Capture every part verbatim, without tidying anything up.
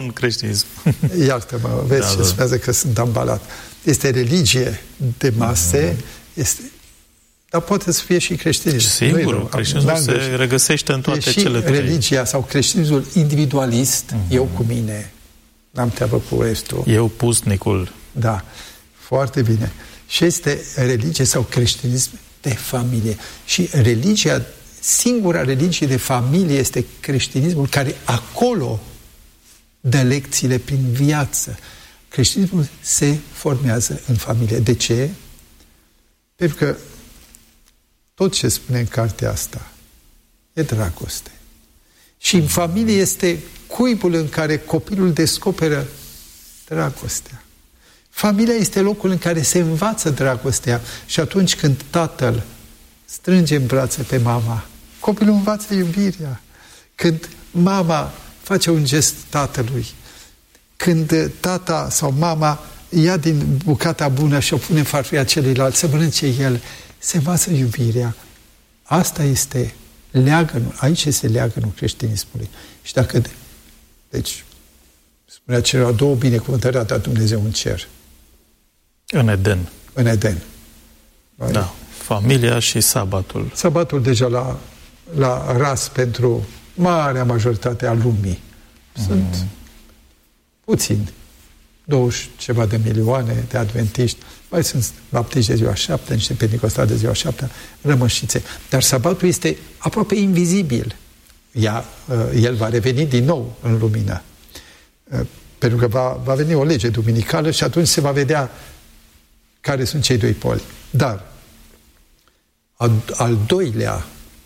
non-creștinism. Iartă-mă, vezi da, ce da. Spunează că sunt ambalat. Este religie de mase, mm-hmm. este... dar poate să fie și creștinism. Sigur, creștinismul se regăsește în toate cele trei. Religia sau creștinismul individualist, mm-hmm. eu cu mine, n-am treabă cu restul. Eu pusnicul. Da, foarte bine. Și este religie sau creștinism de familie. Și religia, singura religie de familie este creștinismul, care acolo dă lecțiile prin viață. Creștinismul se formează în familie. De ce? Pentru că tot ce spune în cartea asta e dragoste. Și în familie este cuibul în care copilul descoperă dragostea. Familia este locul în care se învață dragostea și atunci când tatăl strânge în brațe pe mama, copilul învață iubirea. Când mama face un gest tatălui, când tata sau mama ia din bucata bună și o pune în farfuria celuilalt, să mănânce el, se învață iubirea. Asta este leagănul, aici este leagănul creștinismului. Și dacă, deci, spunea celor două binecuvântări a dat Dumnezeu în cer. În Eden. În Eden. Da, familia și sabatul. Sabatul deja la, la ras pentru marea majoritate a lumii. Sunt mm. puțini, douăzeci ceva de milioane de adventiști, mai sunt baptiști de ziua șapte, niște penticostali de ziua șapte, rămășițe. Dar sabatul este aproape invizibil. Ea, el va reveni din nou în lumină. Pentru că va, va veni o lege duminicală și atunci se va vedea care sunt cei doi poli. Dar al, al doilea,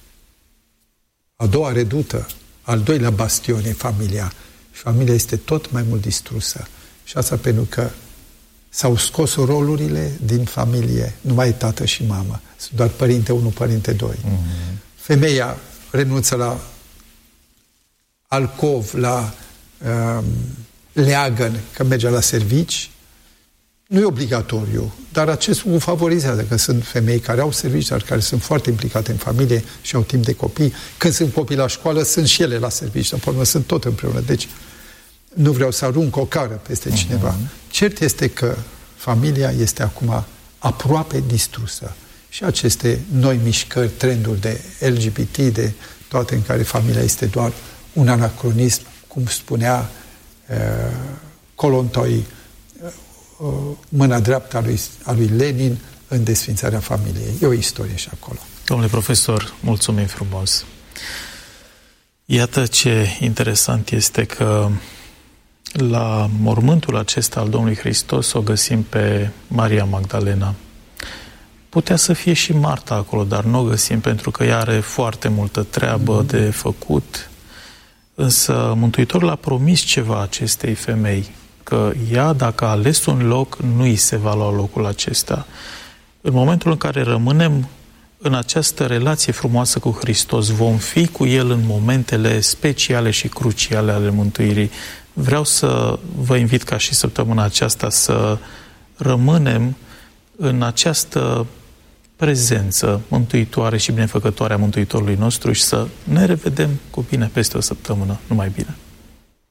a doua redută, al doilea bastion e familia. Și familia este tot mai mult distrusă. Și asta pentru că s-au scos rolurile din familie. Nu mai e tată și mamă. Sunt doar părinte unu, părinte doi. Mm-hmm. Femeia renunță la alcov, la um, leagăn, că merge la servici. Nu e obligatoriu, dar acest lucru favorizează, că sunt femei care au servici, dar care sunt foarte implicate în familie și au timp de copii. Când sunt copii la școală, sunt și ele la servici, dar pe urmă sunt tot împreună. Deci nu vreau să arunc o cară peste uh-huh. cineva. Cert este că familia este acum aproape distrusă. Și aceste noi mișcări, trenduri de L G B T, de toate în care familia este doar un anacronism, cum spunea uh, Colontoi, uh, mâna dreaptă a lui, a lui Lenin în desfințarea familiei. E o istorie și acolo. Domnule profesor, mulțumim frumos. Iată ce interesant este că la mormântul acesta al Domnului Hristos o găsim pe Maria Magdalena. Putea să fie și Marta acolo, dar nu o găsim pentru că ea are foarte multă treabă mm-hmm. de făcut. Însă Mântuitorul a promis ceva acestei femei, că ea, dacă a ales un loc, nu îi se va lua locul acesta. În momentul în care rămânem în această relație frumoasă cu Hristos, vom fi cu El în momentele speciale și cruciale ale mântuirii. Vreau să vă invit ca și săptămâna aceasta să rămânem în această prezență mântuitoare și binefăcătoare a Mântuitorului nostru și să ne revedem cu bine peste o săptămână. Numai bine!